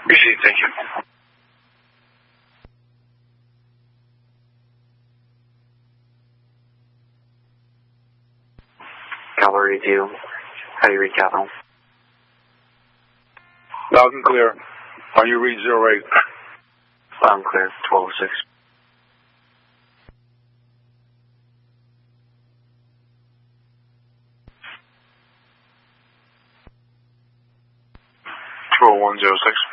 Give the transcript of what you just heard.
Received, thank you. Cavalry 2, how do you read Capital? Loud and clear. How do you read 08? Loud and clear, 1206. Control 106.